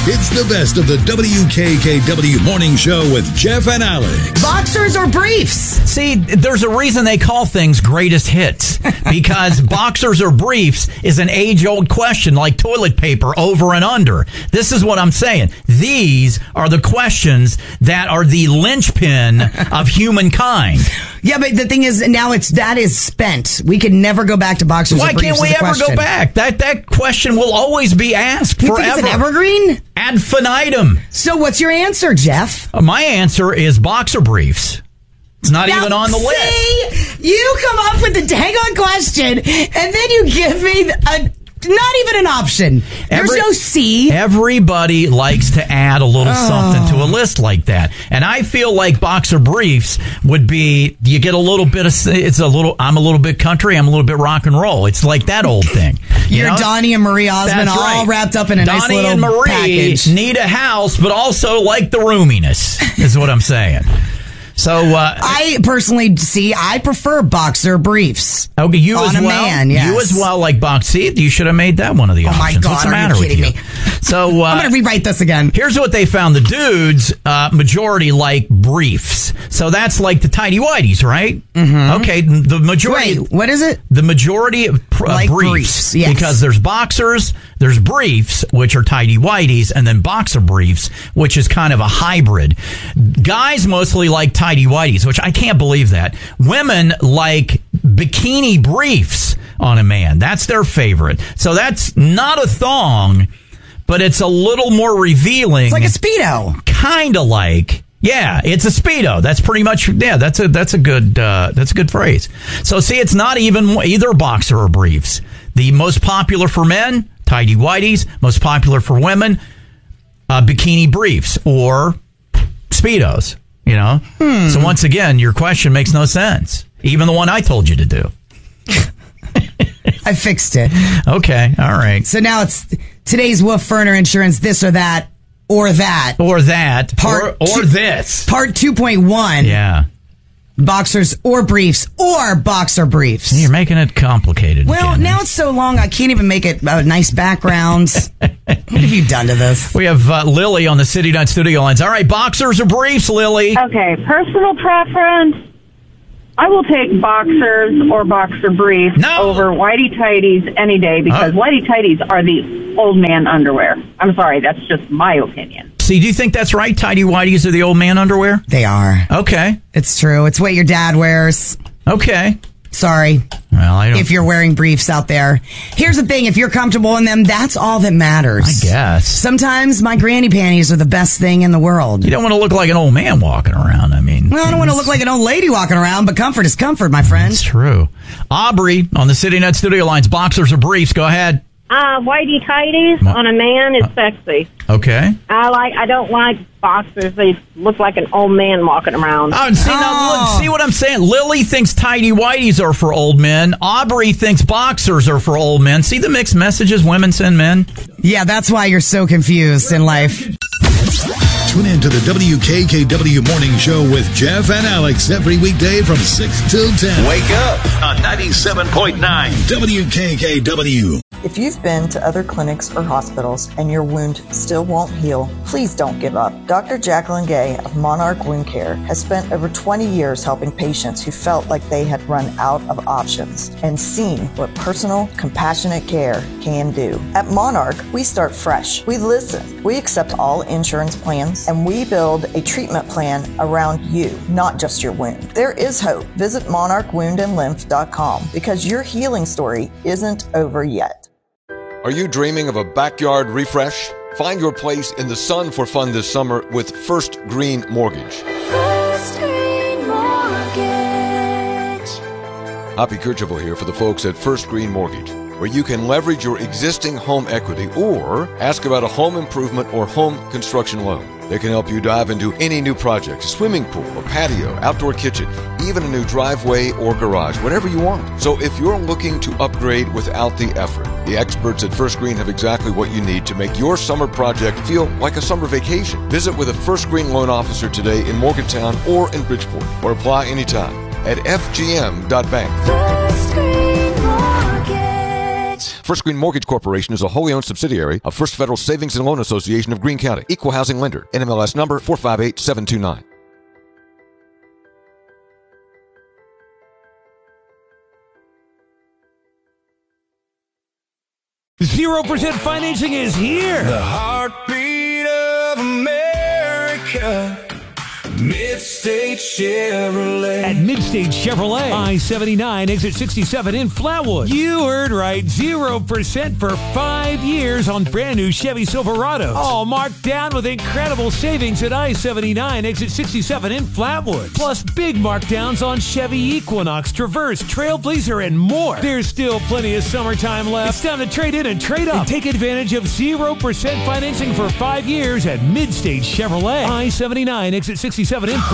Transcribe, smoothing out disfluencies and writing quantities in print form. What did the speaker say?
It's the best of the WKKW Morning Show with Jeff and Alex. Boxers or briefs? See, there's a reason they call things greatest hits. Because boxers or briefs is an age-old question like toilet paper over and under. This is what I'm saying. These are the questions that are the linchpin of humankind. Yeah, but the thing is, now that is spent. We can never go back to boxers Why or briefs. can't we ever go back? That question will always be asked You forever. think it's an evergreen? Ad infinitum. So what's your answer, Jeff? My answer is boxer briefs. It's not even on the list. See, you come up with the dang on question, and then you give me not even an option. There's no C. Everybody likes to add a little something to a list like that. And I feel like boxer briefs would be, you get a little bit of, I'm a little bit country, I'm a little bit rock and roll. It's like that old thing. You're Donnie and Marie Osmond That's all right. wrapped up in a nice Donnie little and Marie package. need a house, but also like the roominess, is what I'm saying. So I personally I prefer boxer briefs. Okay, you on as a well. Man, yes. You as well, like box. See, you should have made that one of the options. Oh my God, What's the are matter you with kidding you? me? So I'm going to rewrite this again. Here's what they found: the dudes majority like briefs. So that's like the tighty whities, right? Mm-hmm. Okay, the majority. Wait, what is it? The majority of like briefs, yes. Because there's boxers, there's briefs, which are tighty whities, and then boxer briefs, which is kind of a hybrid. Guys mostly like tighty whities, which I can't believe that. Women like bikini briefs on a man. That's their favorite. So that's not a thong, but it's a little more revealing. It's like a Speedo. Kind of like. Yeah, it's a Speedo. That's pretty much, that's a good phrase. So see, it's not even either boxer or briefs. The most popular for men, tighty whities. Most popular for women, bikini briefs or Speedos, you know? So once again, your question makes no sense. Even the one I told you to do. I fixed it. Okay, all right. So now it's today's Wolf Ferner Insurance, this or that, or that. Or that. Or this. Part 2.1. Yeah. Boxers or briefs or boxer briefs. You're making it complicated. Well, again. now it's so long, I can't even make it nice backgrounds. What have you done to this? We have Lily on the City Night studio lines. All right, boxers or briefs, Lily? Okay, personal preference. I will take boxers or boxer briefs over whitey tighties any day because whitey tighties are the old man underwear. I'm sorry, that's just my opinion. See, do you think that's right? Tighty whities are the old man underwear? They are. Okay. It's true. It's what your dad wears. Okay. Sorry. Well, I don't. If you're wearing briefs out there. Here's the thing. If you're comfortable in them, that's all that matters. I guess. Sometimes my granny panties are the best thing in the world. You don't want to look like an old man walking around. I mean. Well, I don't want to look like an old lady walking around, but comfort is comfort, my friend. That's true. Aubrey on the City Net studio lines. Boxers or briefs? Go ahead. Whitey tighties on a man is sexy. Okay. I don't like boxers. They look like an old man walking around. See what I'm saying? Lily thinks tighty whities are for old men. Aubrey thinks boxers are for old men. See the mixed messages women send men? Yeah, that's why you're so confused in life. Tune in to the WKKW Morning Show with Jeff and Alex every weekday from 6 till 10. Wake up on 97.9 WKKW. If you've been to other clinics or hospitals and your wound still won't heal, please don't give up. Dr. Jacqueline Gay of Monarch Wound Care has spent over 20 years helping patients who felt like they had run out of options and seen what personal, compassionate care can do. At Monarch, we start fresh. We listen. We accept all insurance plans, and we build a treatment plan around you, not just your wound. There is hope. Visit monarchwoundandlymph.com because your healing story isn't over yet. Are you dreaming of a backyard refresh? Find your place in the sun for fun this summer with First Green Mortgage. First Green Mortgage. Hoppy Kercheval here for the folks at First Green Mortgage, where you can leverage your existing home equity or ask about a home improvement or home construction loan. They can help you dive into any new project, a swimming pool, a patio, outdoor kitchen, even a new driveway or garage, whatever you want. So if you're looking to upgrade without the effort, the experts at First Green have exactly what you need to make your summer project feel like a summer vacation. Visit with a First Green loan officer today in Morgantown or in Bridgeport, or apply anytime at fgm.bank. First Green Mortgage. First Green Mortgage Corporation is a wholly owned subsidiary of First Federal Savings and Loan Association of Greene County. Equal housing lender. NMLS number 458729. 0% financing is here. The heartbeat of America. Midstate Chevrolet. At Midstate Chevrolet, I-79, exit 67 in Flatwood. You heard right, 0% for 5 years on brand new Chevy Silverados. All marked down with incredible savings at I-79, exit 67 in Flatwood. Plus big markdowns on Chevy Equinox, Traverse, Trailblazer, and more. There's still plenty of summertime left. It's time to trade in and trade up. And take advantage of 0% financing for 5 years at Midstate Chevrolet. I-79, exit 67 in